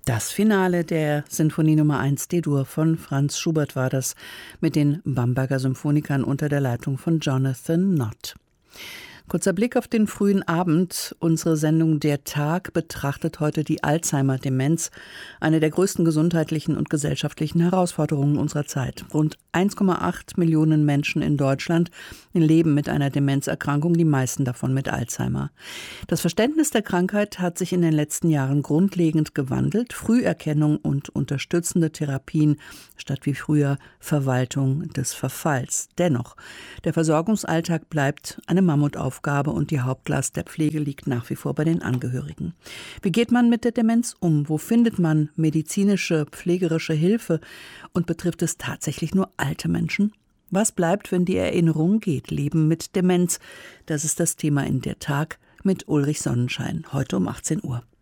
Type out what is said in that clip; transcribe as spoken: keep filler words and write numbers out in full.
Das Finale der Sinfonie Nummer eins D-Dur von Franz Schubert war das mit den Bamberger Symphonikern unter der Leitung von Jonathan Nott. Kurzer Blick auf den frühen Abend. Unsere Sendung Der Tag betrachtet heute die Alzheimer-Demenz, eine der größten gesundheitlichen und gesellschaftlichen Herausforderungen unserer Zeit. Rund eins Komma acht Millionen Menschen in Deutschland leben mit einer Demenzerkrankung, die meisten davon mit Alzheimer. Das Verständnis der Krankheit hat sich in den letzten Jahren grundlegend gewandelt. Früherkennung und unterstützende Therapien statt wie früher Verwaltung des Verfalls. Dennoch, der Versorgungsalltag bleibt eine Mammutaufgabe. Aufgabe und die Hauptlast der Pflege liegt nach wie vor bei den Angehörigen. Wie geht man mit der Demenz um? Wo findet man medizinische, pflegerische Hilfe? Und betrifft es tatsächlich nur alte Menschen? Was bleibt, wenn die Erinnerung geht? Leben mit Demenz. Das ist das Thema in Der Tag mit Ulrich Sonnenschein. Heute um achtzehn Uhr.